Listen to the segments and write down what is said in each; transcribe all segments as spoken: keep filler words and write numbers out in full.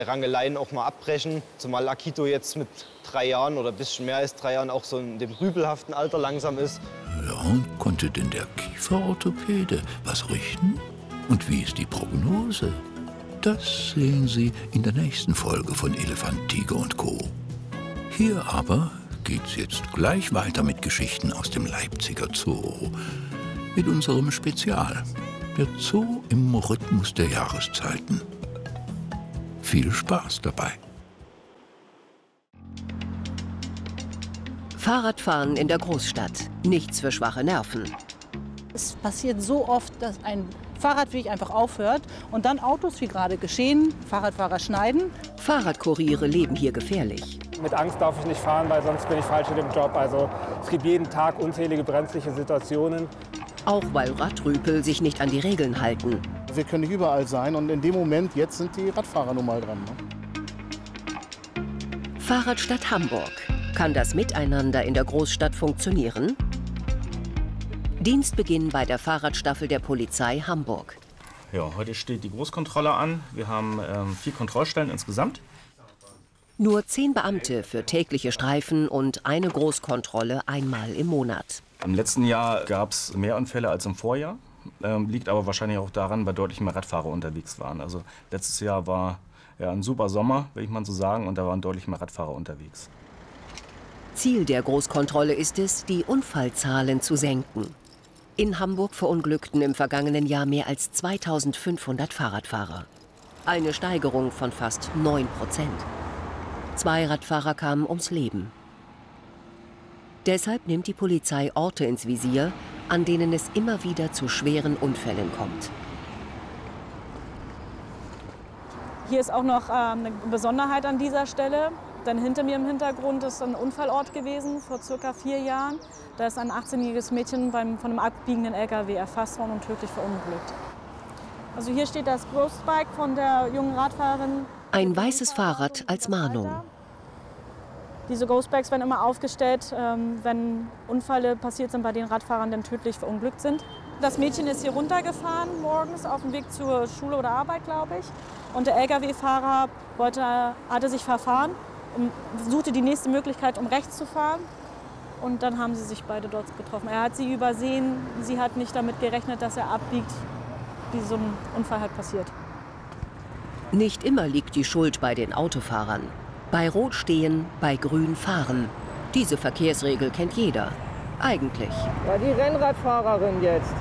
Rangeleien auch mal abbrechen, zumal Akito jetzt mit drei Jahren oder ein bisschen mehr als drei Jahren auch so in dem rübelhaften Alter langsam ist. Ja, und konnte denn der Kieferorthopäde was richten? Und wie ist die Prognose? Das sehen Sie in der nächsten Folge von Elefant, Tiger und Co. Hier aber geht's jetzt gleich weiter mit Geschichten aus dem Leipziger Zoo. Mit unserem Spezial, der Zoo im Rhythmus der Jahreszeiten. Viel Spaß dabei. Fahrradfahren in der Großstadt. Nichts für schwache Nerven. Es passiert so oft, dass ein Fahrradweg einfach aufhört und dann Autos, wie gerade geschehen, Fahrradfahrer schneiden. Fahrradkuriere leben hier gefährlich. Mit Angst darf ich nicht fahren, weil sonst bin ich falsch in dem Job. Also es gibt jeden Tag unzählige brenzliche Situationen. Auch weil Radrüpel sich nicht an die Regeln halten. Wir können nicht überall sein und in dem Moment, jetzt sind die Radfahrer nun mal dran. Ne? Fahrradstadt Hamburg. Kann das Miteinander in der Großstadt funktionieren? Dienstbeginn bei der Fahrradstaffel der Polizei Hamburg. Ja, heute steht die Großkontrolle an. Wir haben ähm, vier Kontrollstellen insgesamt. Nur zehn Beamte für tägliche Streifen und eine Großkontrolle einmal im Monat. Im letzten Jahr gab es mehr Unfälle als im Vorjahr. Ähm, liegt aber wahrscheinlich auch daran, weil deutlich mehr Radfahrer unterwegs waren. Also letztes Jahr war ja ein super Sommer, will ich mal so sagen, und da waren deutlich mehr Radfahrer unterwegs. Ziel der Großkontrolle ist es, die Unfallzahlen zu senken. In Hamburg verunglückten im vergangenen Jahr mehr als zweitausendfünfhundert Fahrradfahrer. Eine Steigerung von fast neun Prozent. Zwei Radfahrer kamen ums Leben. Deshalb nimmt die Polizei Orte ins Visier, an denen es immer wieder zu schweren Unfällen kommt. Hier ist auch noch äh, eine Besonderheit an dieser Stelle. Denn hinter mir im Hintergrund ist ein Unfallort gewesen vor circa vier Jahren. Da ist ein achtzehnjähriges Mädchen beim, von einem abbiegenden L K W erfasst worden und tödlich verunglückt. Also hier steht das Ghostbike von der jungen Radfahrerin. Ein weißes Fahrrad als Mahnung. Diese Ghostbikes werden immer aufgestellt, ähm, wenn Unfälle passiert sind, bei denen Radfahrer dann tödlich verunglückt sind. Das Mädchen ist hier runtergefahren morgens auf dem Weg zur Schule oder Arbeit, glaube ich. Und der L K W-Fahrer wollte, hatte sich verfahren und suchte die nächste Möglichkeit, um rechts zu fahren. Und dann haben sie sich beide dort getroffen. Er hat sie übersehen, sie hat nicht damit gerechnet, dass er abbiegt, wie so ein Unfall halt passiert. Nicht immer liegt die Schuld bei den Autofahrern. Bei Rot stehen, bei Grün fahren. Diese Verkehrsregel kennt jeder. Eigentlich. Ja, die Rennradfahrerin jetzt.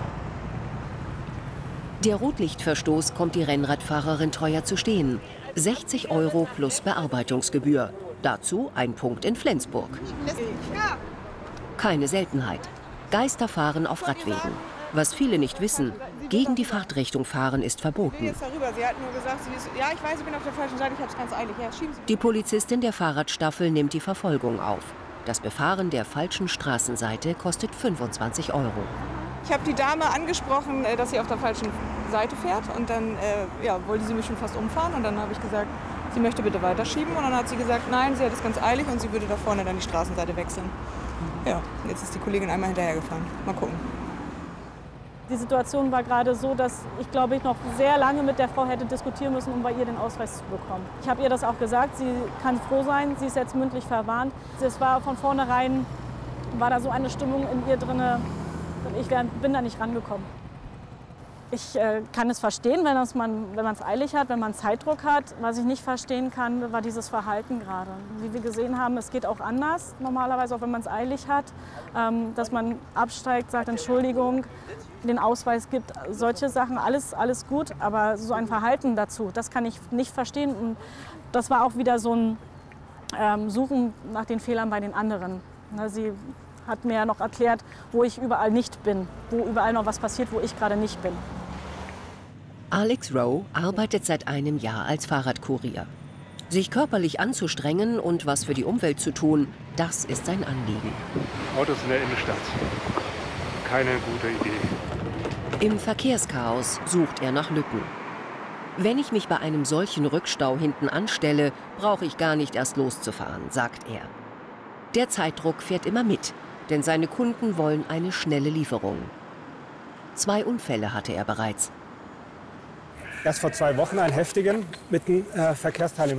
Der Rotlichtverstoß kommt die Rennradfahrerin teuer zu stehen. sechzig Euro plus Bearbeitungsgebühr. Dazu ein Punkt in Flensburg. Keine Seltenheit. Geister fahren auf Radwegen. Was viele nicht wissen, gegen die Fahrtrichtung fahren ist verboten. Sie hat nur gesagt, sie ist, ja, ich weiß, ich bin auf der falschen Seite, ich habe es ganz eilig. Ja, schieben Sie. Die Polizistin der Fahrradstaffel nimmt die Verfolgung auf. Das Befahren der falschen Straßenseite kostet fünfundzwanzig Euro. Ich habe die Dame angesprochen, dass sie auf der falschen Seite fährt. Und dann äh, ja, wollte sie mich schon fast umfahren. Und dann habe ich gesagt, sie möchte bitte weiterschieben. Und dann hat sie gesagt, nein, sie hat es ganz eilig und sie würde da vorne dann die Straßenseite wechseln. Ja, jetzt ist die Kollegin einmal hinterhergefahren. Mal gucken. Die Situation war gerade so, dass ich, glaube ich, noch sehr lange mit der Frau hätte diskutieren müssen, um bei ihr den Ausweis zu bekommen. Ich habe ihr das auch gesagt, sie kann froh sein, sie ist jetzt mündlich verwarnt. Es war von vornherein, war da so eine Stimmung in ihr drin, ich bin da nicht rangekommen. Ich äh, kann es verstehen, wenn man wenn man es eilig hat, wenn man Zeitdruck hat. Was ich nicht verstehen kann, war dieses Verhalten gerade. Wie wir gesehen haben, es geht auch anders, normalerweise auch wenn man es eilig hat. Ähm, dass man absteigt, sagt Entschuldigung, den Ausweis gibt, solche Sachen, alles, alles gut. Aber so ein Verhalten dazu, das kann ich nicht verstehen. Und das war auch wieder so ein ähm, Suchen nach den Fehlern bei den anderen. Sie hat mir ja noch erklärt, wo ich überall nicht bin, wo überall noch was passiert, wo ich gerade nicht bin. Alex Rowe arbeitet seit einem Jahr als Fahrradkurier. Sich körperlich anzustrengen und was für die Umwelt zu tun, das ist sein Anliegen. Autos in der Innenstadt. Keine gute Idee. Im Verkehrschaos sucht er nach Lücken. Wenn ich mich bei einem solchen Rückstau hinten anstelle, brauche ich gar nicht erst loszufahren, sagt er. Der Zeitdruck fährt immer mit, denn seine Kunden wollen eine schnelle Lieferung. Zwei Unfälle hatte er bereits. erst vor zwei Wochen einen heftigen mit einem äh, Verkehrsteilnehmer